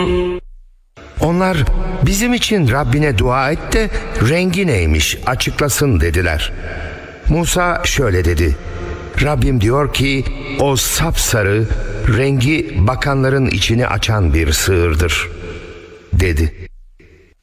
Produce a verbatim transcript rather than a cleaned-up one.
Onlar bizim için Rabbine dua et de rengi neymiş açıklasın dediler. Musa şöyle dedi: Rabbim diyor ki o sapsarı, rengi bakanların içini açan bir sığırdır dedi.